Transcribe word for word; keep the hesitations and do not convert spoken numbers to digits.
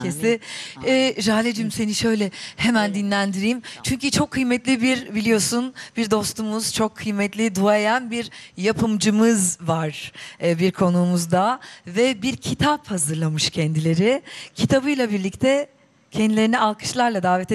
Kesi. Ee, Jale'cim seni şöyle hemen dinlendireyim. Çünkü çok kıymetli bir, biliyorsun, bir dostumuz, çok kıymetli, duayen bir yapımcımız var, ee, bir konuğumuzda ve bir kitap hazırlamış kendileri. Kitabıyla birlikte kendilerini alkışlarla davet